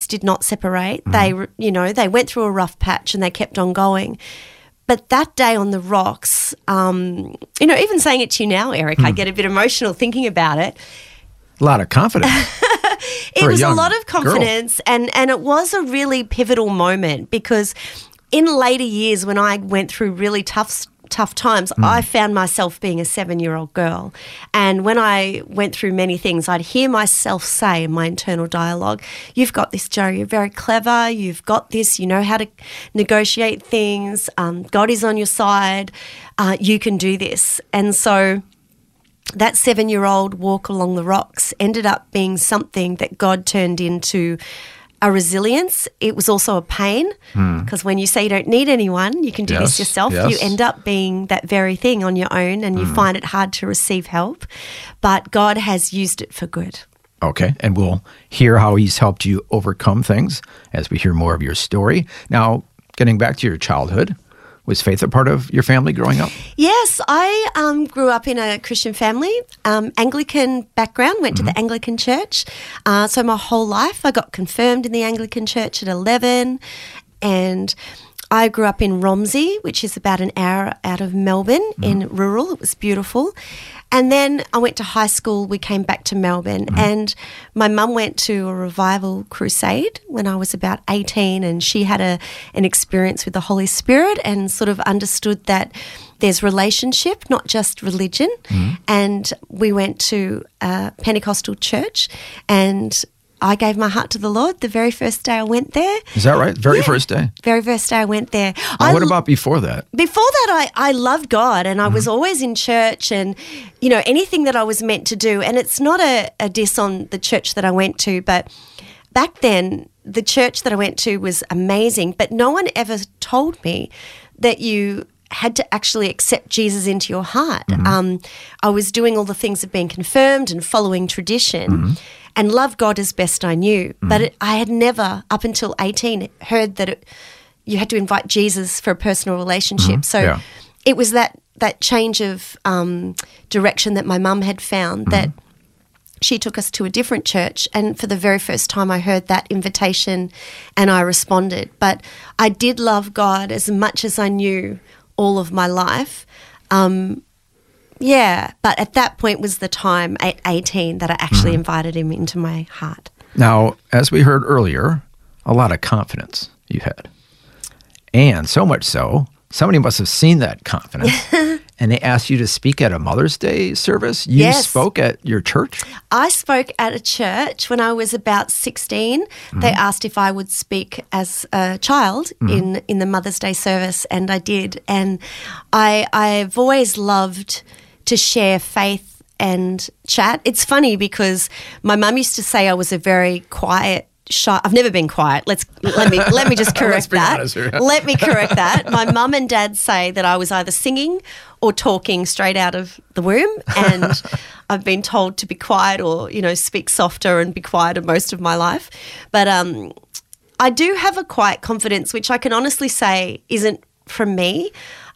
did not separate. They went through a rough patch and they kept on going. But that day on the rocks, even saying it to you now, Eric, I get a bit emotional thinking about it. A lot of confidence. It was a lot of confidence, and it was a really pivotal moment, because in later years when I went through really tough times, I found myself being a 7-year-old girl. And when I went through many things, I'd hear myself say in my internal dialogue, "You've got this, Jo. You're very clever. You've got this. You know how to negotiate things. God is on your side. You can do this." And so that 7-year-old walk along the rocks ended up being something that God turned into a resilience. It was also a pain, because when you say you don't need anyone, you can do this yourself, you end up being that very thing on your own, and you find it hard to receive help. But God has used it for good. Okay, and we'll hear how he's helped you overcome things as we hear more of your story. Now, getting back to your childhood, was faith a part of your family growing up? Yes, I grew up in a Christian family, Anglican background, went to the Anglican church. So my whole life I got confirmed in the Anglican church at 11, and I grew up in Romsey, which is about an hour out of Melbourne, in rural. It was beautiful. And then I went to high school. We came back to Melbourne, and my mum went to a revival crusade when I was about 18, and she had an experience with the Holy Spirit and sort of understood that there's relationship, not just religion. And we went to a Pentecostal church, and I gave my heart to the Lord the very first day I went there. Is that right? Very first day? Very first day I went there. What about before that? Before that, I loved God, and I was always in church, and, anything that I was meant to do. And it's not a diss on the church that I went to, but back then, the church that I went to was amazing, but no one ever told me that you had to actually accept Jesus into your heart. I was doing all the things of being confirmed and following tradition, and loved God as best I knew. But I had never, up until 18, heard that you had to invite Jesus for a personal relationship. So it was that change of direction that my mum had found, that she took us to a different church, and for the very first time I heard that invitation and I responded. But I did love God as much as I knew all of my life. But at that point was the time at 18 that I actually invited him into my heart. Now, as we heard earlier, a lot of confidence you had. And so much so, somebody must have seen that confidence and they asked you to speak at a Mother's Day service. You spoke at your church? I spoke at a church when I was about 16. They asked if I would speak as a child in the Mother's Day service, and I did. And I've always loved to share faith and chat. It's funny because my mum used to say I was a very quiet, shy. I've never been quiet. Let me just correct that. Let me correct that. My mum and dad say that I was either singing or talking straight out of the womb, and I've been told to be quiet or speak softer and be quieter most of my life. But I do have a quiet confidence, which I can honestly say isn't from me.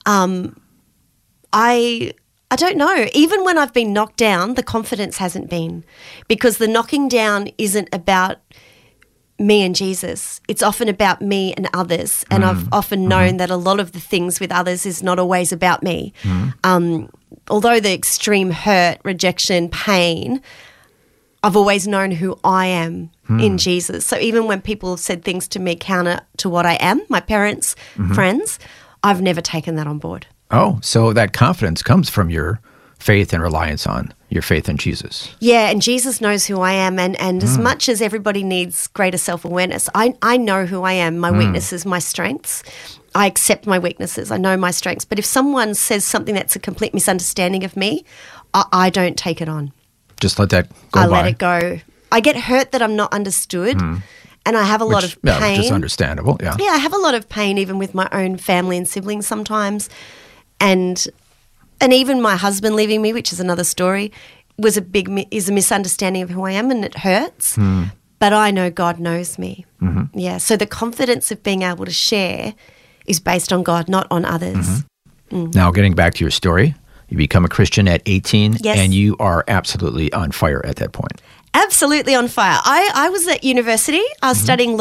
I don't know. Even when I've been knocked down, the confidence hasn't been, because the knocking down isn't about me and Jesus. It's often about me and others, and I've often known that a lot of the things with others is not always about me. Although the extreme hurt, rejection, pain, I've always known who I am in Jesus. So even when people have said things to me counter to what I am, my parents, friends, I've never taken that on board. Oh, so that confidence comes from your faith and reliance on your faith in Jesus. Yeah, and Jesus knows who I am, and as much as everybody needs greater self-awareness, I know who I am, my weaknesses, my strengths. I accept my weaknesses. I know my strengths. But if someone says something that's a complete misunderstanding of me, I don't take it on. Just let that go by. I let it go. I get hurt that I'm not understood, and I have a lot of pain. Yeah, which is understandable, yeah. Yeah, I have a lot of pain even with my own family and siblings sometimes. And even my husband leaving me, which is another story, is a misunderstanding of who I am, and it hurts. But I know God knows me. Yeah, so the confidence of being able to share is based on God, not on others. Now, getting back to your story, you become a Christian at 18, yes. and you are absolutely on fire at that point. Absolutely on fire. I was at university. I was studying law.